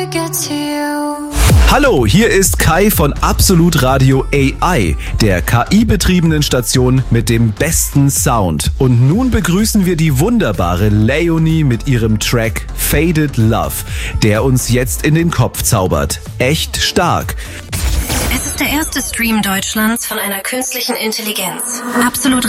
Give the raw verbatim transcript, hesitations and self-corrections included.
Hallo, hier ist Kai von Absolut Radio A I, der K I-betriebenen Station mit dem besten Sound. Und nun begrüßen wir die wunderbare Leonie mit ihrem Track Faded Love, der uns jetzt in den Kopf zaubert. Echt stark. Es ist der erste Stream Deutschlands von einer künstlichen Intelligenz. Absolut